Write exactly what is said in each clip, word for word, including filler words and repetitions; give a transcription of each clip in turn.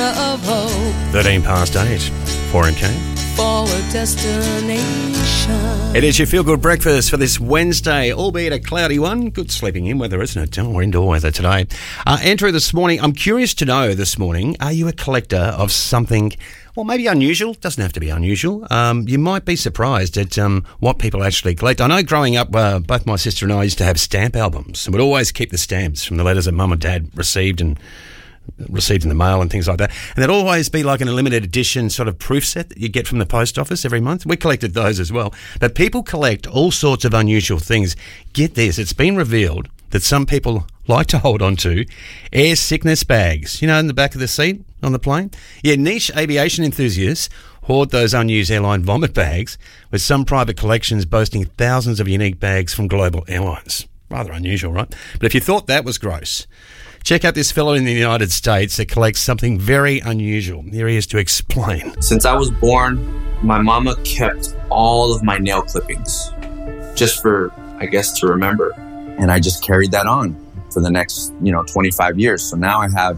glimmer of hope. thirteen past eight. four M K. For a destination. It is your feel-good breakfast for this Wednesday, albeit a cloudy one. Good sleeping in weather, isn't it? We're indoor weather today. Uh, Andrew, this morning, I'm curious to know this morning, are you a collector of something, well, maybe unusual? Doesn't have to be unusual. Um, you might be surprised at um, what people actually collect. I know growing up, uh, both my sister and I used to have stamp albums and would always keep the stamps from the letters that mum and dad received and received in the mail and things like that. And there'd always be like an limited edition sort of proof set that you get from the post office every month. We collected those as well. But people collect all sorts of unusual things. Get this, it's been revealed that some people like to hold on to air sickness bags, you know, in the back of the seat on the plane. Yeah, niche aviation enthusiasts hoard those unused airline vomit bags, with some private collections boasting thousands of unique bags from global airlines. Rather unusual, right? But if you thought that was gross, check out this fellow in the United States that collects something very unusual. Here he is to explain. Since I was born, my mama kept all of my nail clippings, just for, I guess, to remember. And I just carried that on for the next, you know, twenty-five years. So now I have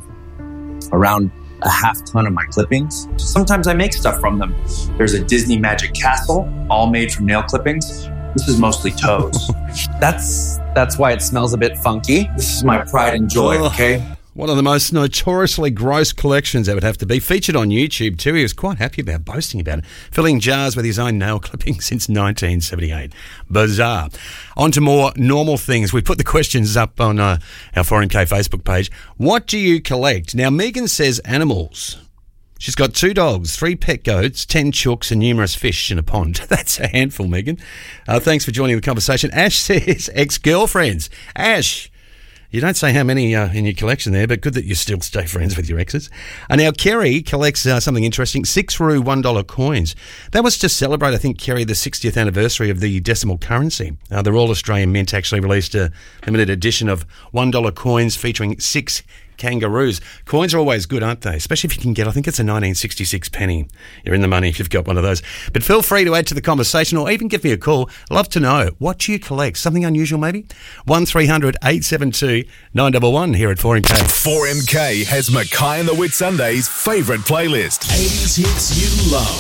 around a half ton of my clippings. Sometimes I make stuff from them. There's a Disney Magic Castle, all made from nail clippings. This is mostly toes. That's that's why it smells a bit funky. This is my pride and joy, okay? One of the most notoriously gross collections that would have to be. Featured on YouTube too. He was quite happy about boasting about it. Filling jars with his own nail clippings since nineteen seventy-eight. Bizarre. On to more normal things. We put the questions up on uh, our four M K Facebook page. What do you collect? Now, Megan says animals. She's got two dogs, three pet goats, ten chooks and numerous fish in a pond. That's a handful, Megan. Uh, thanks for joining the conversation. Ash says ex-girlfriends. Ash, you don't say how many uh, in your collection there, but good that you still stay friends with your exes. Uh, now, Kerry collects uh, something interesting, six Roo one dollar coins. That was to celebrate, I think, Kerry, the sixtieth anniversary of the decimal currency. Uh, the Royal Australian Mint actually released a limited edition of one dollar coins featuring six kangaroos. Coins are always good, aren't they? Especially if you can get, I think it's a nineteen sixty-six penny. You're in the money if you've got one of those. But feel free to add to the conversation or even give me a call. I'd love to know, what do you collect? Something unusual maybe? one three hundred eight seven two nine one one here at four M K. four M K has Mackay and the Whitsundays' favourite playlist. eighties hits you love.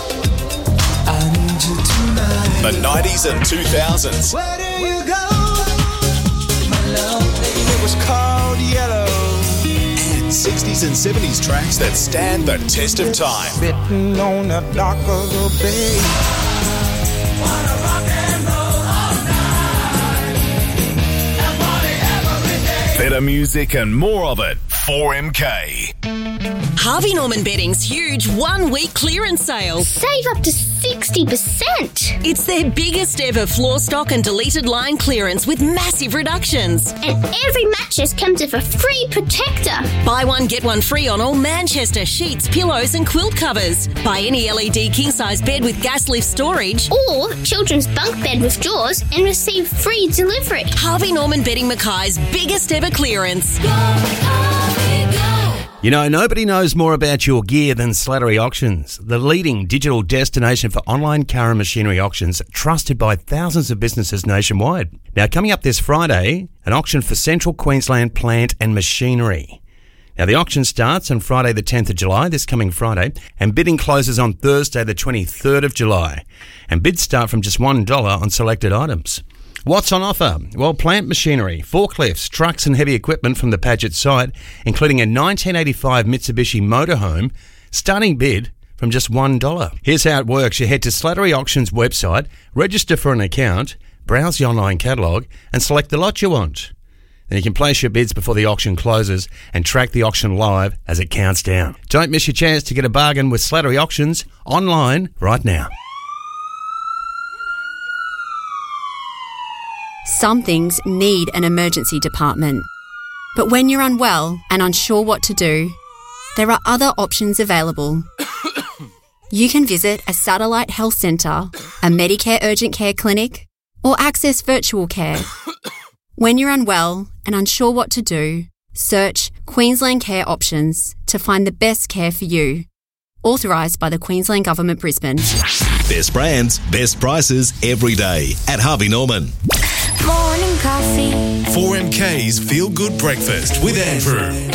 I need you tonight. The nineties and two thousands. Where do you go? My love, it was called Yellow. sixties and seventies tracks that stand the test of time. Sitting on the dock of the bay. Wanna rock and roll all night. And party every day. Better music and more of it. four M K. Harvey Norman Bedding's huge one-week clearance sale. Save up to sixty percent. It's their biggest ever floor stock and deleted line clearance with massive reductions. And every mattress comes with a free protector. Buy one, get one free on all Manchester sheets, pillows and quilt covers. Buy any L E D king-size bed with gas lift storage. Or children's bunk bed with drawers and receive free delivery. Harvey Norman Bedding Mackay's biggest ever clearance. Go, Harvey, go. You know, nobody knows more about your gear than Slattery Auctions, the leading digital destination for online car and machinery auctions, trusted by thousands of businesses nationwide. Now, coming up this Friday, an auction for Central Queensland plant and machinery. Now, the auction starts on Friday the tenth of July, this coming Friday, and bidding closes on Thursday the twenty-third of July. And bids start from just one dollar on selected items. What's on offer? Well, plant machinery, forklifts, trucks and heavy equipment from the Paget site, including a nineteen eighty-five Mitsubishi motorhome, starting bid from just one dollar. Here's how it works. You head to Slattery Auctions website, register for an account, browse the online catalogue and select the lot you want. Then you can place your bids before the auction closes and track the auction live as it counts down. Don't miss your chance to get a bargain with Slattery Auctions online right now. Some things need an emergency department. But when you're unwell and unsure what to do, there are other options available. You can visit a satellite health centre, a Medicare urgent care clinic, or access virtual care. When you're unwell and unsure what to do, search Queensland Care Options to find the best care for you. Authorised by the Queensland Government, Brisbane. Best brands, best prices every day at Harvey Norman. Morning coffee. four M K's Feel Good Breakfast with Andrew.